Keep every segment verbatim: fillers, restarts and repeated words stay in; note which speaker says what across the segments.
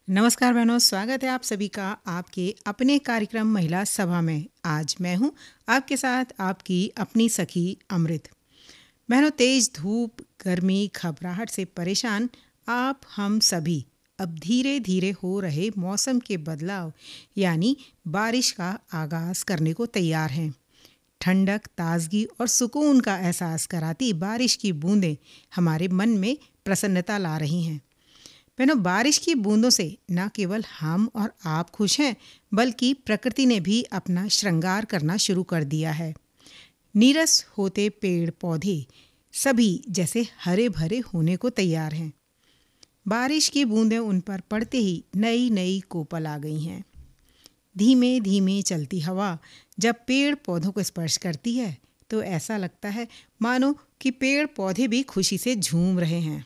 Speaker 1: नमस्कार बहनों, स्वागत है आप सभी का आपके अपने कार्यक्रम महिला सभा में। आज मैं हूं आपके साथ आपकी अपनी सखी अमृत। बहनों, तेज धूप, गर्मी, घबराहट से परेशान आप हम सभी अब धीरे धीरे हो रहे मौसम के बदलाव यानी बारिश का आगाज़ करने को तैयार हैं। ठंडक, ताजगी और सुकून का एहसास कराती बारिश की बूंदें हमारे मन में प्रसन्नता ला रही हैं। बहनों, बारिश की बूंदों से न केवल हम और आप खुश हैं, बल्कि प्रकृति ने भी अपना श्रृंगार करना शुरू कर दिया है। नीरस होते पेड़ पौधे सभी जैसे हरे भरे होने को तैयार हैं। बारिश की बूंदें उन पर पड़ते ही नई नई कोपल आ गई हैं। धीमे धीमे चलती हवा जब पेड़ पौधों को स्पर्श करती है तो ऐसा लगता है मानो कि पेड़ पौधे भी खुशी से झूम रहे हैं।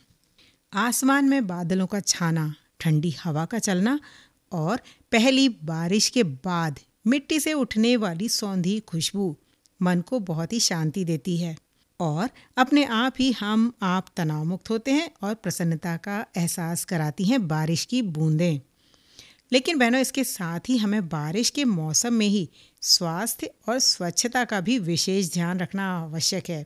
Speaker 1: आसमान में बादलों का छाना, ठंडी हवा का चलना और पहली बारिश के बाद मिट्टी से उठने वाली सौंधी खुशबू मन को बहुत ही शांति देती है और अपने आप ही हम आप तनाव मुक्त होते हैं और प्रसन्नता का एहसास कराती हैं बारिश की बूंदें। लेकिन बहनों, इसके साथ ही हमें बारिश के मौसम में ही स्वास्थ्य और स्वच्छता का भी विशेष ध्यान रखना आवश्यक है।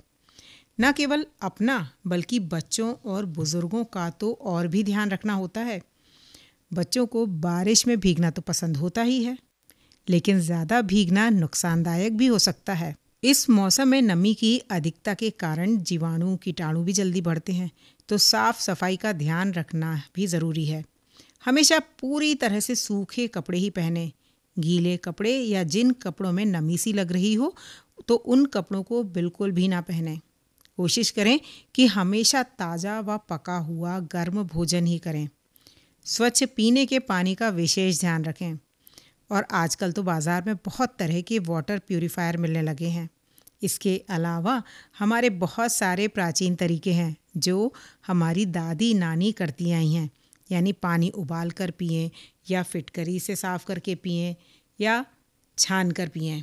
Speaker 1: न केवल अपना बल्कि बच्चों और बुजुर्गों का तो और भी ध्यान रखना होता है। बच्चों को बारिश में भीगना तो पसंद होता ही है, लेकिन ज़्यादा भीगना नुकसानदायक भी हो सकता है। इस मौसम में नमी की अधिकता के कारण जीवाणु कीटाणु भी जल्दी बढ़ते हैं, तो साफ सफाई का ध्यान रखना भी ज़रूरी है। हमेशा पूरी तरह से सूखे कपड़े ही पहने। गीले कपड़े या जिन कपड़ों में नमी सी लग रही हो तो उन कपड़ों को बिल्कुल भी ना पहनें। कोशिश करें कि हमेशा ताज़ा व पका हुआ गर्म भोजन ही करें। स्वच्छ पीने के पानी का विशेष ध्यान रखें। और आजकल तो बाज़ार में बहुत तरह के वाटर प्यूरीफायर मिलने लगे हैं। इसके अलावा हमारे बहुत सारे प्राचीन तरीके हैं जो हमारी दादी नानी करती आई हैं, यानी पानी उबाल कर पिएं या फिटकरी से साफ़ करके पिएं या छान कर पिएं।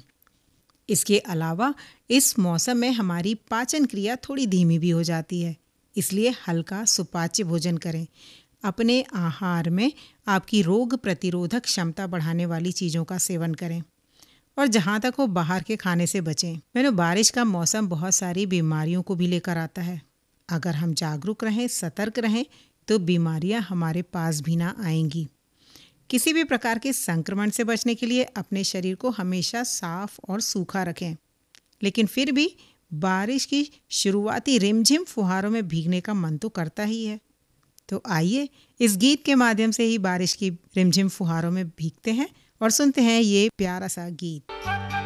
Speaker 1: इसके अलावा इस मौसम में हमारी पाचन क्रिया थोड़ी धीमी भी हो जाती है, इसलिए हल्का सुपाच्य भोजन करें। अपने आहार में आपकी रोग प्रतिरोधक क्षमता बढ़ाने वाली चीज़ों का सेवन करें और जहाँ तक हो बाहर के खाने से बचें। मैंने बारिश का मौसम बहुत सारी बीमारियों को भी लेकर आता है। अगर हम जागरूक रहें, सतर्क रहें, तो बीमारियाँ हमारे पास भी ना आएंगी। किसी भी प्रकार के संक्रमण से बचने के लिए अपने शरीर को हमेशा साफ और सूखा रखें। लेकिन फिर भी बारिश की शुरुआती रिमझिम फुहारों में भीगने का मन तो करता ही है। तो आइए इस गीत के माध्यम से ही बारिश की रिमझिम फुहारों में भीगते हैं और सुनते हैं ये प्यारा सा गीत।